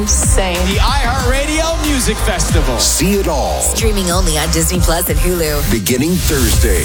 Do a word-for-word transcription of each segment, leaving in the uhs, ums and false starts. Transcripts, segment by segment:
Same. The iHeartRadio Music Festival. See it all. Streaming only on Disney Plus and Hulu. Beginning Thursday.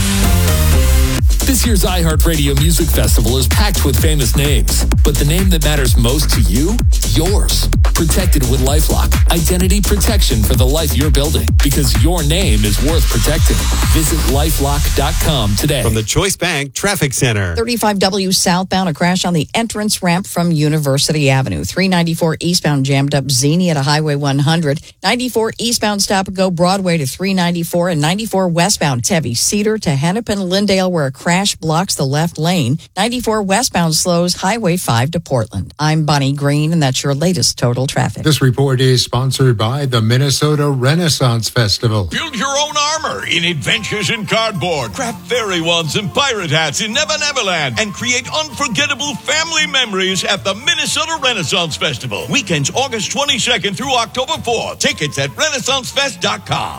This year's iHeartRadio Music Festival is packed with famous names, but the name that matters most to you? Yours. Protected with LifeLock. Identity protection for the life you're building, because your name is worth protecting. Visit lifelock dot com today. From the Choice Bank Traffic Center. thirty-five W southbound, a crash on the entrance ramp from University Avenue. three ninety-four eastbound jammed up Xenia to Highway one hundred. ninety-four eastbound stop and go Broadway to three ninety-four, and ninety-four westbound it's heavy Cedar to Hennepin Lindale, where a crash blocks the left lane. ninety-four westbound slows Highway five to Portland. I'm Bonnie Green, and that's your latest total traffic. This report is sponsored by the Minnesota Renaissance Festival. Build your own armor in Adventures in Cardboard. Craft fairy wands and pirate hats in Never Neverland, and create unforgettable family memories at the Minnesota Renaissance Festival. Weekends August twenty-second through October fourth. Tickets at renaissance fest dot com.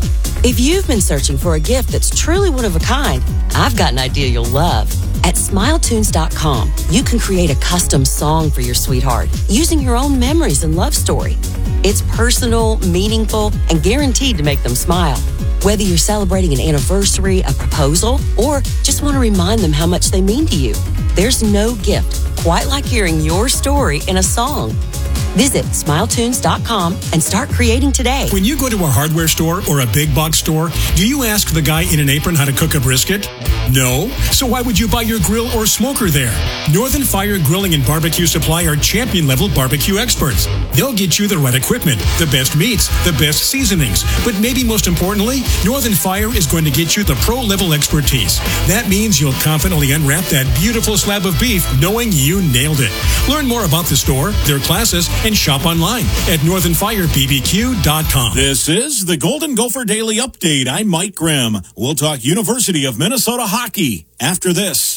If you've been searching for a gift that's truly one of a kind, I've got an idea you'll love. At smile tunes dot com, you can create a custom song for your sweetheart using your own memories and love story. It's personal, meaningful, and guaranteed to make them smile. Whether you're celebrating an anniversary, a proposal, or just want to remind them how much they mean to you, there's no gift quite like hearing your story in a song. Visit smile tunes dot com and start creating today. When you go to a hardware store or a big box store, do you ask the guy in an apron how to cook a brisket? No. So why would you buy your grill or smoker there? Northern Fire Grilling and Barbecue Supply are champion-level barbecue experts. They'll get you the right equipment, the best meats, the best seasonings. But maybe most importantly, Northern Fire is going to get you the pro-level expertise. That means you'll confidently unwrap that beautiful slab of beef knowing you nailed it. Learn more about the store, their classes, and shop online at northern fire b b q dot com. This is the Golden Gopher Daily Update. I'm Mike Grimm. We'll talk University of Minnesota hockey after this.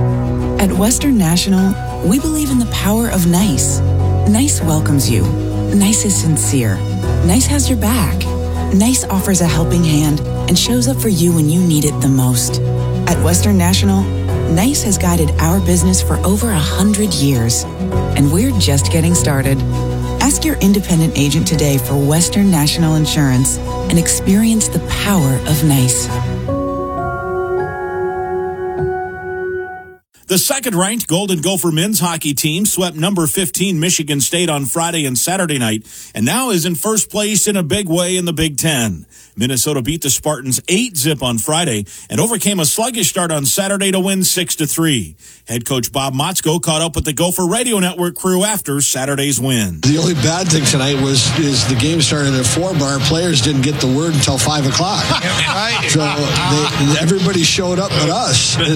At Western National, we believe in the power of nice. Nice welcomes you. Nice is sincere. Nice has your back. Nice offers a helping hand and shows up for you when you need it the most. At Western National, Nice has guided our business for over a hundred years, and we're just getting started. Ask your independent agent today for Western National Insurance and experience the power of Nice. The second-ranked Golden Gopher men's hockey team swept number fifteen Michigan State on Friday and Saturday night, and now is in first place in a big way in the Big Ten. Minnesota beat the Spartans eight zip on Friday and overcame a sluggish start on Saturday to win six to three. Head coach Bob Motzko caught up with the Gopher Radio Network crew after Saturday's win. The only bad thing tonight was is the game started at four, but our players didn't get the word until five o'clock. So they, everybody showed up but us. And,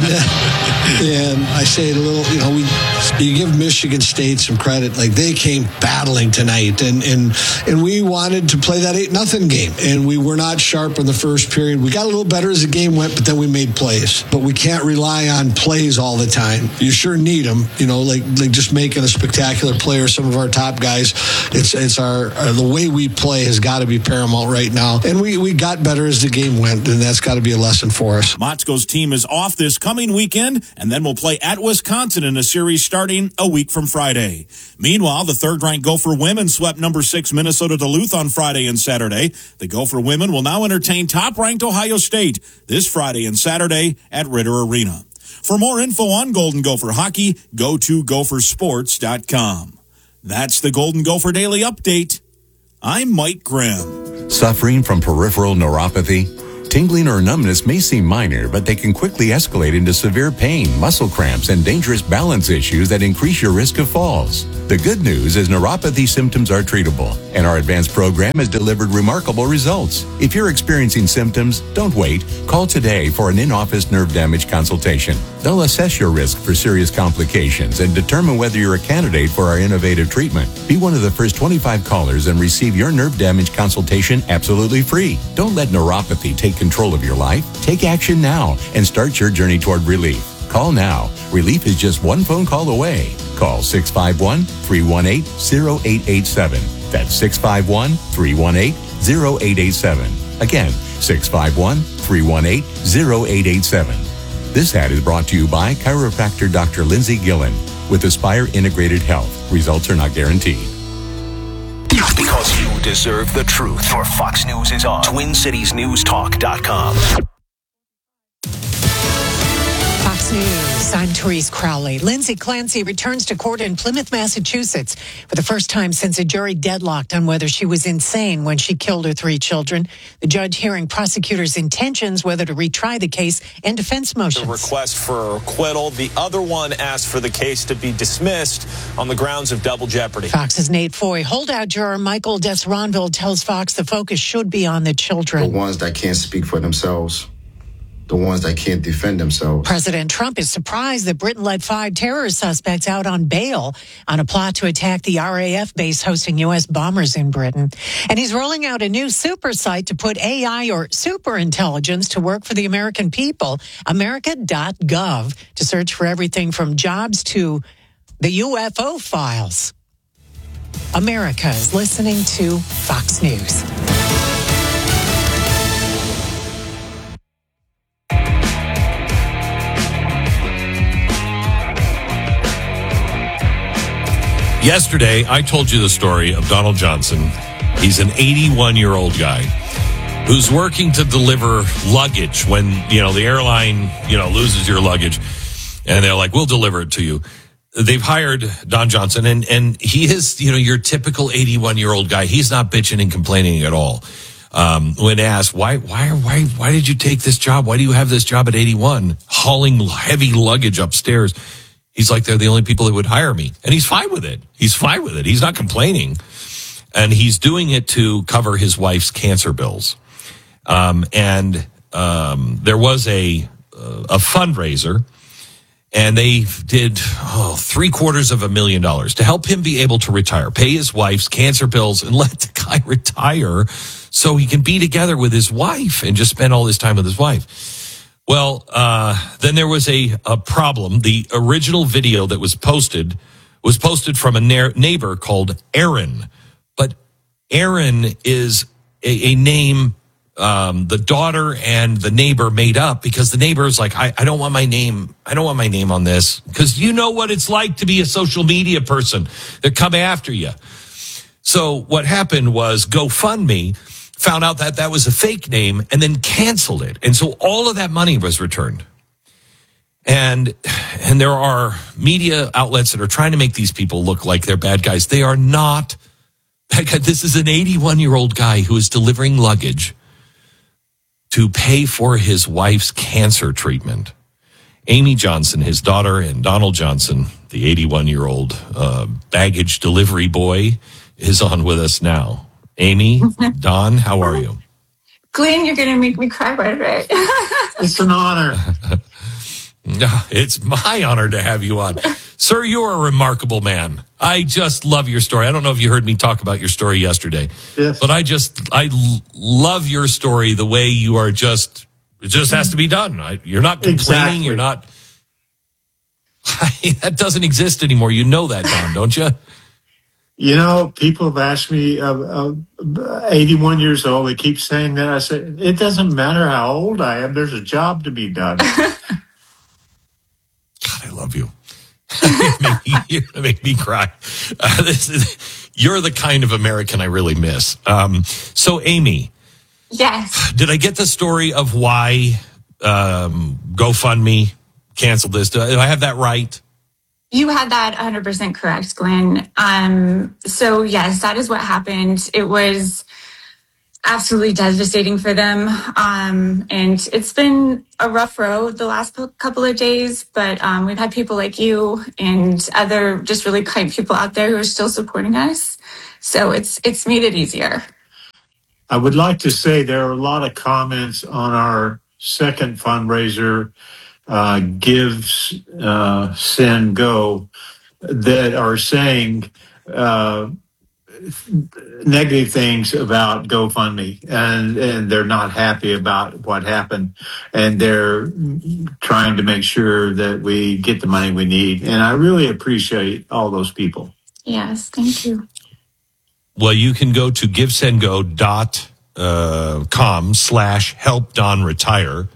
and I say a little, you know, we you give Michigan State some credit. Like, they came battling tonight, and and and we wanted to play that eight nothing game, and we were not sharp in the first period. We got a little better as the game went, but then we made plays. But we can't rely on plays all the time. You sure need them, you know, like like just making a spectacular player. Some of our top guys, it's it's our, our the way we play has got to be paramount right now, and we we got better as the game went, and that's got to be a lesson for us. Motzko's team is off this coming weekend, and then we'll play at Wisconsin in a series starting a week from Friday. Meanwhile, the third-ranked Gopher women swept number six Minnesota Duluth on Friday and Saturday. The Gopher women will now entertain top-ranked Ohio State this Friday and Saturday at Ritter Arena. For more info on Golden Gopher hockey, go to gopher sports dot com. That's the Golden Gopher Daily Update. I'm Mike Grimm. Suffering from peripheral neuropathy? Tingling or numbness may seem minor, but they can quickly escalate into severe pain, muscle cramps, and dangerous balance issues that increase your risk of falls. The good news is neuropathy symptoms are treatable, and our advanced program has delivered remarkable results. If you're experiencing symptoms, don't wait. Call today for an in-office nerve damage consultation. They'll assess your risk for serious complications and determine whether you're a candidate for our innovative treatment. Be one of the first twenty-five callers and receive your nerve damage consultation absolutely free. Don't let neuropathy take control of your life. Take action now and start your journey toward relief. Call now. Relief is just one phone call away. Call six five one, three one eight, zero eight eight seven. That's six five one, three one eight, zero eight eight seven. Again, six five one, three one eight, zero eight eight seven. This ad is brought to you by chiropractor Doctor Lindsay Gillen with Aspire Integrated Health. Results are not guaranteed. deserve the truth. Your Fox News is on twin cities news talk dot com. Fox News, I'm Therese Crowley. Lindsay Clancy returns to court in Plymouth, Massachusetts for the first time since a jury deadlocked on whether she was insane when she killed her three children. The judge hearing prosecutors' intentions whether to retry the case and defense motions. The request for acquittal. The other one asked for the case to be dismissed on the grounds of double jeopardy. Fox's Nate Foy. Holdout juror Michael Desronville tells Fox the focus should be on the children. The ones that can't speak for themselves. The ones that can't defend themselves. President Trump is surprised that Britain let five terror suspects out on bail on a plot to attack the R A F base hosting U S bombers in Britain. And he's rolling out a new super site to put A I or super intelligence to work for the American people, America dot gov, to search for everything from jobs to the U F O files. America is listening to Fox News. Yesterday, I told you the story of Donald Johnson. He's an eighty-one-year-old guy who's working to deliver luggage when, you know, the airline, you know, loses your luggage. And they're like, we'll deliver it to you. They've hired Don Johnson, and, and he is, you know, your typical eighty-one-year-old guy. He's not bitching and complaining at all. Um, when asked, why, why, why, why did you take this job? Why do you have this job at eighty-one, hauling heavy luggage upstairs? He's like, they're the only people that would hire me. And he's fine with it. He's fine with it. He's not complaining. And he's doing it to cover his wife's cancer bills. Um, and um, there was a a fundraiser, and they did oh, three quarters of a million dollars to help him be able to retire, pay his wife's cancer bills, and let the guy retire so he can be together with his wife and just spend all this time with his wife. Well, uh, then there was a, a problem. The original video that was posted was posted from a na- neighbor called Aaron. But Aaron is a, a name um, the daughter and the neighbor made up because the neighbor is like, I, I don't want my name. I don't want my name on this because you know what it's like to be a social media person. They come after you. So what happened was GoFundMe found out that that was a fake name and then canceled it. And so all of that money was returned. And and there are media outlets that are trying to make these people look like they're bad guys. They are not bad guys. This is an eighty-one-year-old guy who is delivering luggage to pay for his wife's cancer treatment. Amy Johnson, his daughter, and Donald Johnson, the eighty-one-year-old uh, baggage delivery boy, is on with us now. Amy, Don, how are you? Glenn, you're going to make me cry right away. It's an honor. It's my honor to have you on. Sir, you're a remarkable man. I just love your story. I don't know if you heard me talk about your story yesterday. Yes. But I just, I l- love your story, the way you are just, it just has to be done. I, you're not complaining. Exactly. You're not, that doesn't exist anymore. You know that, Don, don't you? You know, people have asked me, uh, uh, eighty-one years old, they keep saying that. I said, it doesn't matter how old I am. There's a job to be done. God, I love you. you make me cry. Uh, this is, you're the kind of American I really miss. Um, so, Amy. Yes. Did I get the story of why um, GoFundMe canceled this? Do I have that right? You had that one hundred percent correct, Glenn. Um, so, yes, that is what happened. It was absolutely devastating for them. Um, and it's been a rough road the last couple of days, but um, we've had people like you and other just really kind people out there who are still supporting us. So it's it's made it easier. I would like to say there are a lot of comments on our second fundraiser, uh, Give, uh, Send, Go, that are saying uh, negative things about GoFundMe, and, and they're not happy about what happened, and they're trying to make sure that we get the money we need. And I really appreciate all those people. Yes, thank you. Well, you can go to givesendgo dot com slash help Don retire.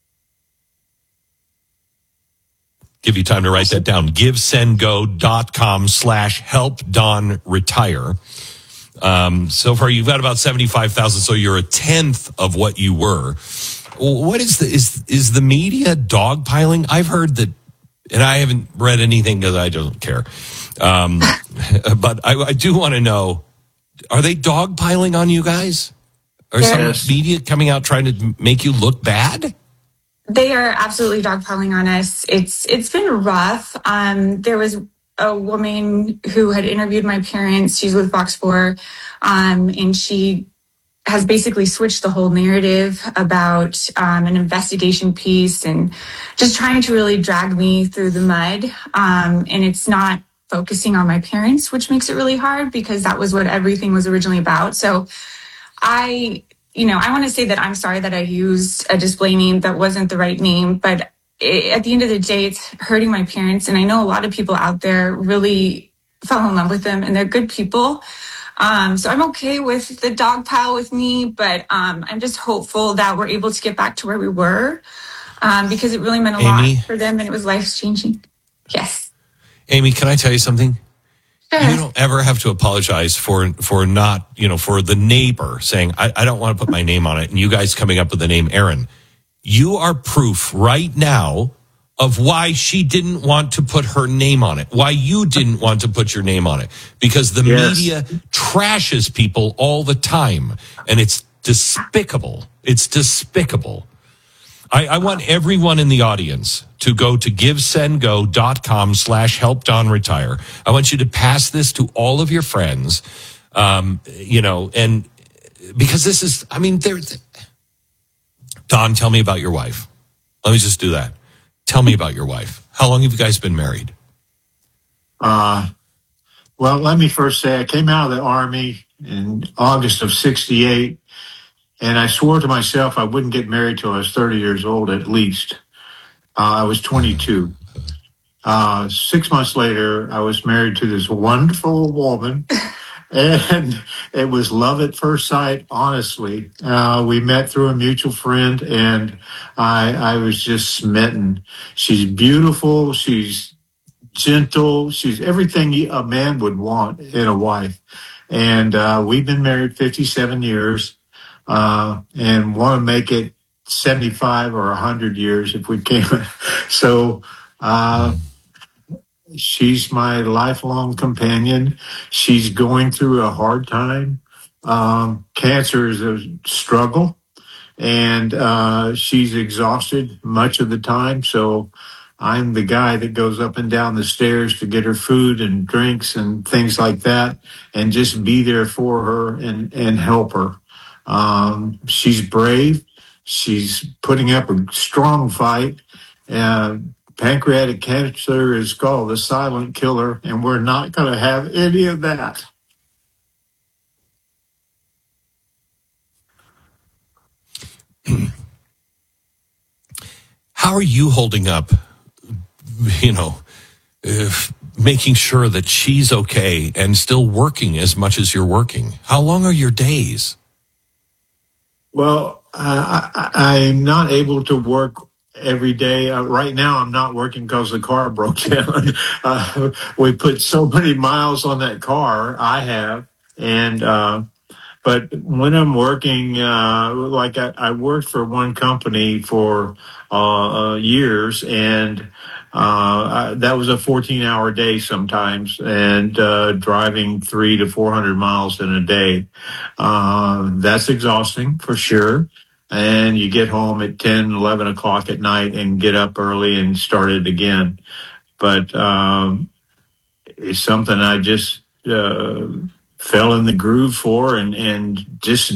Give you time to write that down. givesendgo dot com slash help Don retire. Um, so far, you've got about seventy-five thousand, so you're a tenth of what you were. What is the is is the media dogpiling? I've heard that, and I haven't read anything because I don't care. Um, but I, I do want to know: are they dogpiling on you guys? Are Yes. some media coming out trying to make you look bad? They are absolutely dogpiling on us. It's it's been rough. Um, there was a woman who had interviewed my parents. She's with Fox four, um, and she has basically switched the whole narrative about um, an investigation piece and just trying to really drag me through the mud. Um, and it's not focusing on my parents, which makes it really hard because that was what everything was originally about. So I, you know, I want to say that I'm sorry that I used a display name that wasn't the right name, but it, at the end of the day, it's hurting my parents. And I know a lot of people out there really fell in love with them and they're good people. Um, so I'm okay with the dog pile with me, but um, I'm just hopeful that we're able to get back to where we were um, because it really meant a Amy? lot for them and it was life changing. Yes. Amy, can I tell you something? Sure. You don't ever have to apologize for for not, you know, for the neighbor saying, I, I don't want to put my name on it, and you guys coming up with the name Aaron. You are proof right now of why she didn't want to put her name on it, why you didn't want to put your name on it, because the Yes. media trashes people all the time, and it's despicable. It's despicable. I, I want everyone in the audience to go to givesendgo.com slash help Don retire. I want you to pass this to all of your friends, um, you know, and because this is, I mean, there's, Don, tell me about your wife. Let me just do that. Tell me about your wife. How long have you guys been married? Uh, well, let me first say I came out of the Army in August of sixty-eight, and I swore to myself I wouldn't get married till I was thirty years old at least. Uh, I was twenty-two. Uh, six months later, I was married to this wonderful woman, and it was love at first sight, honestly. Uh, we met through a mutual friend, and I, I was just smitten. She's beautiful. She's gentle. She's everything a man would want in a wife. And uh, we've been married fifty-seven years uh, and want to make it seventy-five or one hundred years if we can. So uh, she's my lifelong companion. She's going through a hard time. Um, cancer is a struggle, and uh, she's exhausted much of the time. So I'm the guy that goes up and down the stairs to get her food and drinks and things like that, and just be there for her and, and help her. Um, she's brave. She's putting up a strong fight. Uh, pancreatic cancer is called the silent killer, and we're not going to have any of that. How are you holding up, you know, if making sure that she's okay and still working as much as you're working? How long are your days? Well, uh, I, I'm not able to work every day. Uh, right now, I'm not working because the car broke down. uh, we put so many miles on that car, I have. And, uh, but when I'm working, uh, like I, I worked for one company for uh, uh, years, and uh, I, that was a fourteen hour day sometimes, and uh, driving three to four hundred miles in a day. Uh, that's exhausting for sure. And you get home at ten, eleven o'clock at night and get up early and start it again. But um, it's something I just uh, fell in the groove for, and, and just